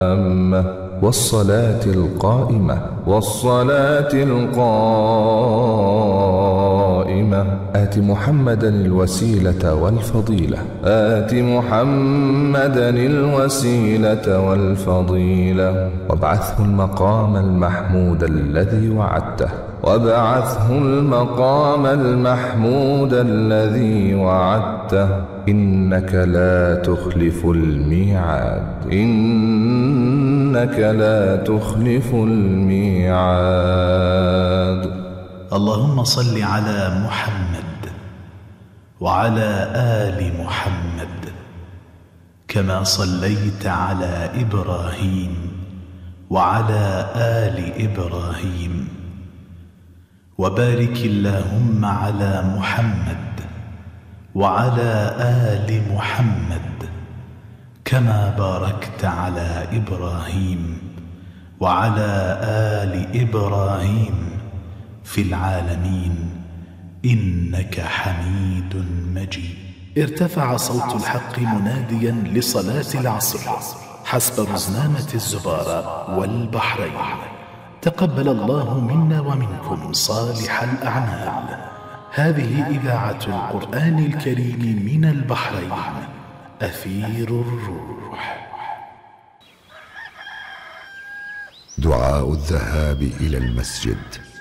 والصلاة القائمة آت محمدا الوسيلة والفضيلة وابعثه المقام المحمود الذي وعدته إنك لا تخلف الميعاد. اللهم صل على محمد وعلى آل محمد كما صليت على إبراهيم وعلى آل إبراهيم، وبارك اللهم على محمد وعلى آل محمد كما باركت على إبراهيم وعلى آل إبراهيم في العالمين إنك حميد مجيد. ارتفع صوت الحق مناديا لصلاة العصر حسب رزنامة الزبارة والبحرين. تقبل الله منا ومنكم صالح الأعمال. هذه إذاعة القرآن الكريم من البحرين، أثير الروح. دعاء الذهاب إلى المسجد.